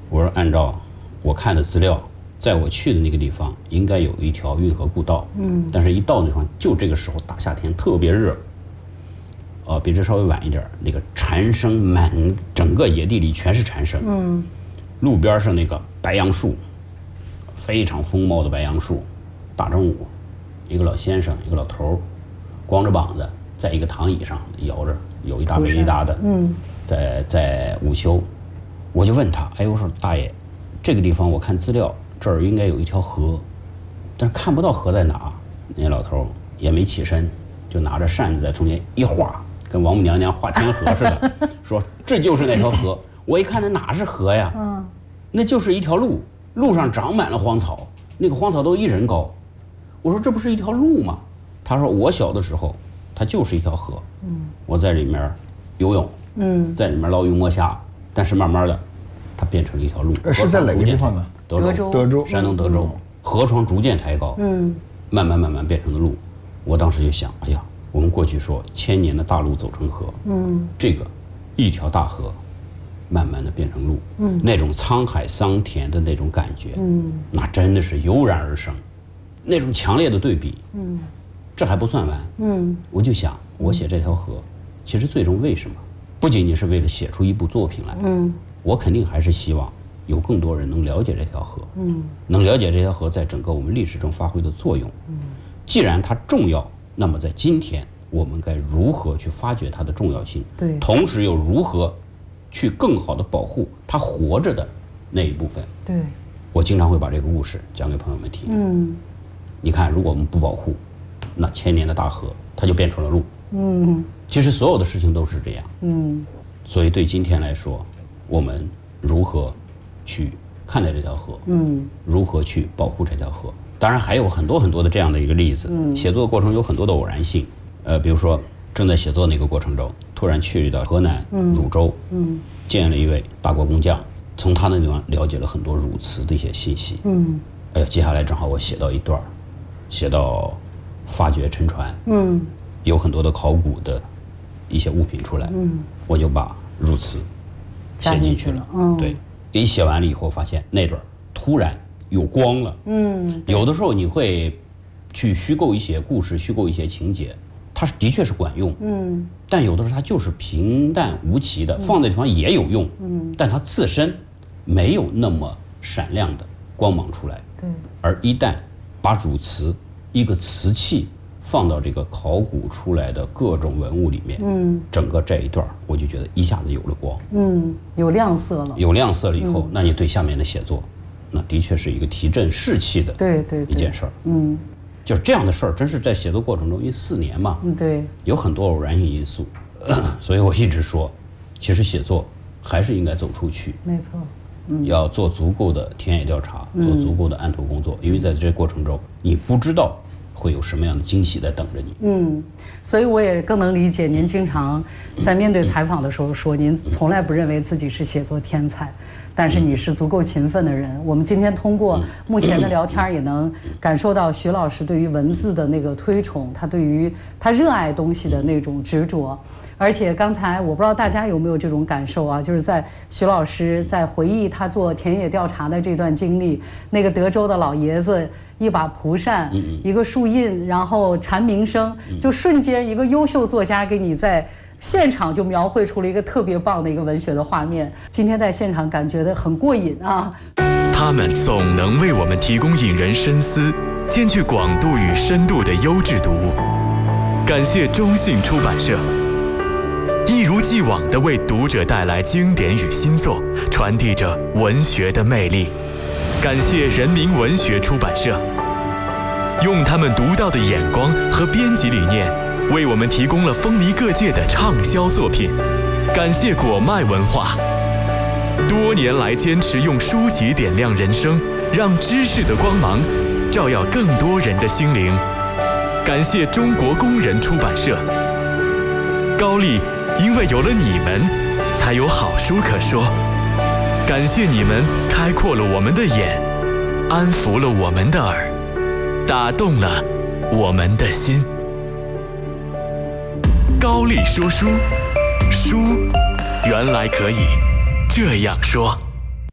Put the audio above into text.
我说按照我看的资料，在我去的那个地方应该有一条运河故道，但是一到那地方，就这个时候大夏天特别热，比这稍微晚一点，那个蝉声满整个野地里全是蝉声，路边上那个白杨树，非常丰茂的白杨树，大中午，一个老先生，一个老头，光着膀子，在一个躺椅上摇着，有一搭没一搭的，在午休，我就问他，哎，我说大爷，这个地方我看资料，这儿应该有一条河，但是看不到河在哪。那老头也没起身，就拿着扇子在中间一画，跟王母娘娘画天河似的，说这就是那条河。我一看那哪是河呀？那就是一条路，路上长满了荒草，那个荒草都1人高。我说这不是一条路吗？他说我小的时候，它就是一条河。我在里面游泳，在里面捞鱼摸虾，但是慢慢的，它变成了一条路。 是在哪个地方呢？ 德州，山东德州，河床逐渐抬高，慢慢变成了路。我当时就想，哎呀，我们过去说1000年的大路走成河，这个一条大河，慢慢的变成路，那种沧海桑田的那种感觉，那真的是油然而生，那种强烈的对比，这还不算完，我就想，我写这条河，其实最终为什么？不仅仅是为了写出一部作品来，我肯定还是希望有更多人能了解这条河，能了解这条河在整个我们历史中发挥的作用。既然它重要，那么在今天我们该如何去发掘它的重要性？ 对， 同时又如何去更好的保护它活着的那一部分？ 对， 我经常会把这个故事讲给朋友们听。你看，如果我们不保护，那1000年的大河它就变成了路。其实所有的事情都是这样。所以对今天来说，我们如何去看待这条河？如何去保护这条河？当然还有很多很多的这样的一个例子。写作的过程有很多的偶然性。比如说正在写作那个过程中，突然去到河南汝州，见了一位大国工匠，从他那地方了解了很多汝瓷的一些信息。哎呀，接下来正好我写到一段，写到发掘沉船，有很多的考古的一些物品出来，我就把汝瓷写进去了。对，一写完了以后，发现那段突然有光了。有的时候你会去虚构一些故事，虚构一些情节，它的确是管用。但有的时候它就是平淡无奇的，放在地方也有用。但它自身没有那么闪亮的光芒出来。 对。 而一旦把汝瓷一个瓷器放到这个考古出来的各种文物里面，整个这一段我就觉得一下子有了光， 有亮色了。 有亮色了以后，那你对下面的写作，那的确是一个提振士气的一件事儿。就是这样的事儿，真是在写作过程中，因为4年嘛， 对， 有很多偶然性因素，所以我一直说，其实写作还是应该走出去， 没错， 要做足够的田野调查，做足够的案头工作，因为在这过程中，你不知道会有什么样的惊喜在等着你。 所以我也更能理解您经常在面对采访的时候说，您从来不认为自己是写作天才，但是你是足够勤奋的人。我们今天通过目前的聊天也能感受到徐老师对于文字的那个推崇，他对于他热爱东西的那种执着。而且刚才我不知道大家有没有这种感受啊，就是在徐老师在回忆他做田野调查的这段经历，那个德州的老爷子一把蒲扇，一个树印，然后蝉鸣声，就瞬间一个优秀作家给你在现场就描绘出了一个特别棒的一个文学的画面。今天在现场感觉的很过瘾啊。 他们总能为我们提供引人深思、兼具广度与深度的优质读物。感谢中信出版社，一如既往地为读者带来经典与新作，传递着文学的魅力。感谢人民文学出版社，用他们独到的眼光和编辑理念，为我们提供了风靡各界的畅销作品。感谢果麦文化，多年来坚持用书籍点亮人生，让知识的光芒照耀更多人的心灵。感谢中国工人出版社，高丽因为有了你们，才有好书可说。感谢你们开阔了我们的眼，安抚了我们的耳，打动了我们的心。高丽说书，书原来可以这样说。